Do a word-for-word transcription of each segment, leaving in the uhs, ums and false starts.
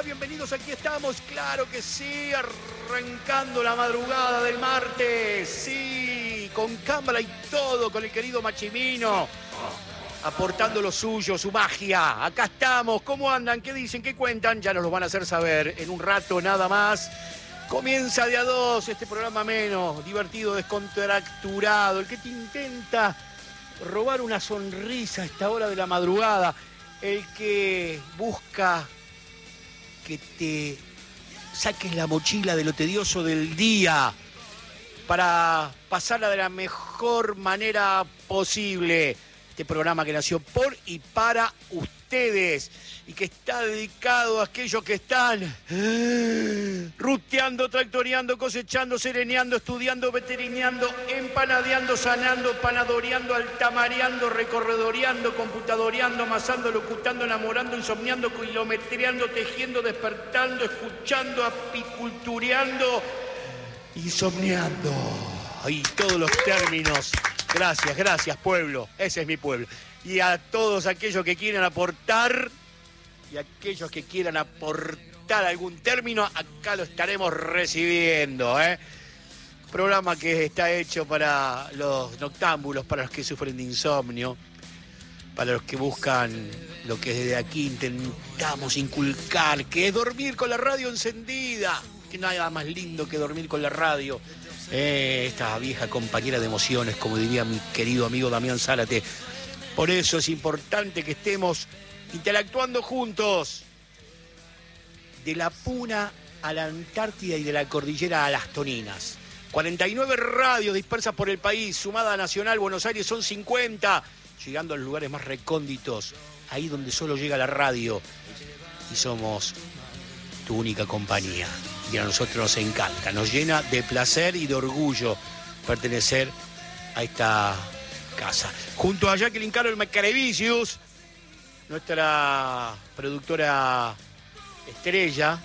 Bienvenidos, aquí estamos, claro que sí, arrancando la madrugada del martes, sí, con cámara y todo, con el querido Machimino, aportando lo suyo, su magia. Acá estamos, ¿cómo andan? ¿Qué dicen? ¿Qué cuentan? Ya nos lo van a hacer saber en un rato nada más. Comienza de a dos este programa menos, divertido, descontracturado, el que te intenta robar una sonrisa a esta hora de la madrugada, el que busca que te saques la mochila de lo tedioso del día para pasarla de la mejor manera posible. Este programa que nació por y para ustedes y que está dedicado a aquellos que están ruteando, tractoreando, cosechando, sereneando, estudiando, veterineando, empanadeando, sanando, panadoreando, altamareando, recorredoreando, computadoreando, amasando, locutando, enamorando, insomniando, kilometreando, tejiendo, despertando, escuchando, apicultureando, insomniando. Ahí todos los términos. Gracias, gracias, pueblo. Ese es mi pueblo. Y a todos aquellos que quieran aportar, y aquellos que quieran aportar algún término, acá lo estaremos recibiendo, ¿eh? Programa que está hecho para los noctámbulos, para los que sufren de insomnio, para los que buscan lo que desde aquí intentamos inculcar, que es dormir con la radio encendida. Que nada más lindo que dormir con la radio. Eh, esta vieja compañera de emociones, como diría mi querido amigo Damián Zárate. Por eso es importante que estemos interactuando juntos. De la Puna a la Antártida y de la cordillera a las Toninas. cuarenta y nueve radios dispersas por el país, sumada a Nacional Buenos Aires son cincuenta, llegando a los lugares más recónditos, ahí donde solo llega la radio. Y somos tu única compañía. Y a nosotros nos encanta, nos llena de placer y de orgullo pertenecer a esta casa. Junto a Jacqueline Carol Macarevicius, nuestra productora estrella,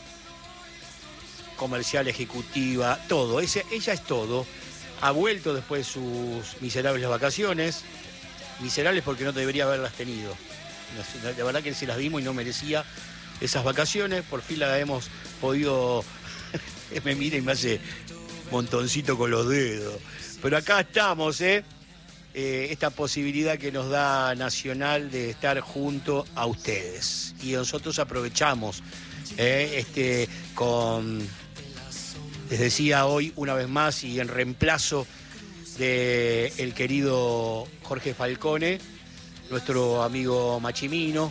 comercial, ejecutiva, todo. Ella, ella es todo. Ha vuelto después de sus miserables vacaciones. Miserables porque no debería haberlas tenido. La verdad que se las dimos y no merecía esas vacaciones. Por fin las hemos podido... Me mira y me hace montoncito con los dedos. Pero acá estamos, ¿eh? Eh, esta posibilidad que nos da Nacional de estar junto a ustedes. Y nosotros aprovechamos, ¿eh? este, con, les decía hoy una vez más y en reemplazo del querido Jorge Falcone, nuestro amigo Machimino.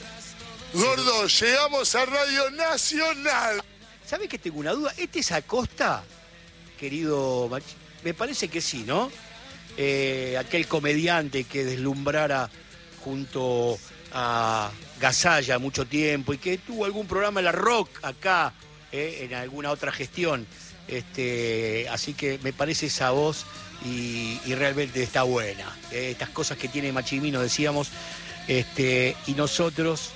Gordo, llegamos a Radio Nacional. ¿Sabes que tengo una duda? ¿Este es Acosta, querido Mach... Me parece que sí, ¿no? Eh, aquel comediante que deslumbrara junto a Gasalla mucho tiempo y que tuvo algún programa en la Rock acá, eh, en alguna otra gestión. Este, así que me parece esa voz y, y realmente está buena. Eh, estas cosas que tiene Machimino, decíamos, este, y nosotros...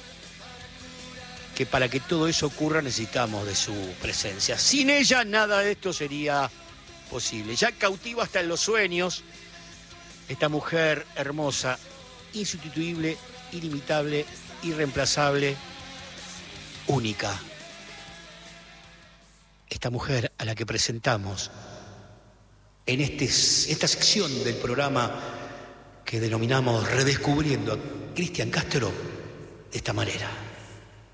que para que todo eso ocurra necesitamos de su presencia. Sin ella nada de esto sería posible. Ya cautiva hasta en los sueños, esta mujer hermosa, insustituible, ilimitable, irreemplazable, única. Esta mujer a la que presentamos en este, esta sección del programa que denominamos Redescubriendo a Cristian Castro de esta manera.